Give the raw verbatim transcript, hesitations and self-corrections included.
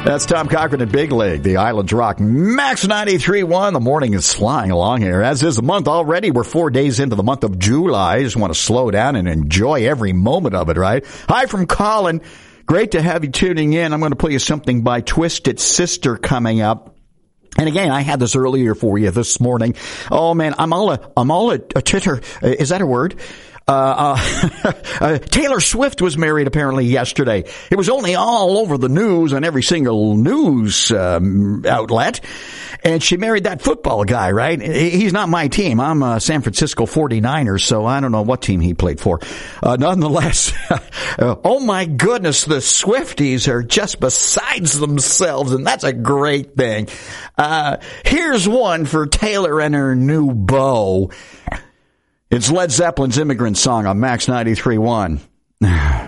That's Tom Cochran at Big League, the Islands Rock. Max ninety-three point one. The morning is flying along here, as is the month already. We're four days into the month of July. I just want to slow down and enjoy every moment of it, right? Hi from Colin. Great to have you tuning in. I'm going to play you something by Twisted Sister coming up. And again, I had this earlier for you this morning. Oh man, I'm all a, I'm all a, a titter. Is that a word? Uh, uh, uh, Taylor Swift was married apparently yesterday. It was only all over the news on every single news um, outlet. And she married that football guy, right? He's not my team. I'm a San Francisco forty-niners, so I don't know what team he played for. Uh, nonetheless, uh, oh my goodness, the Swifties are just besides themselves, and that's a great thing. Uh, here's one for Taylor and her new beau. It's Led Zeppelin's Immigrant Song on Max ninety-three point one.